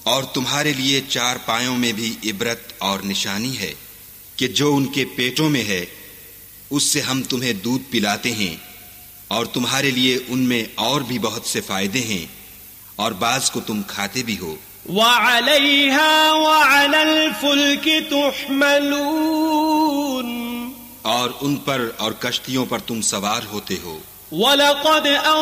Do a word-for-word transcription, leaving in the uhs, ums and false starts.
और तुम्हारे लिए चार पायों में भी इबरत और निशानी है कि जो उनके पेटों में है उससे हम तुम्हें दूध पिलाते हैं, और तुम्हारे लिए उनमें और भी बहुत से फायदे हैं, और बाज को तुम खाते भी हो। वअलैहा वअलल फुल्कि तुहमलून, और उन पर और कश्तियों पर तुम सवार होते हो। वलक़द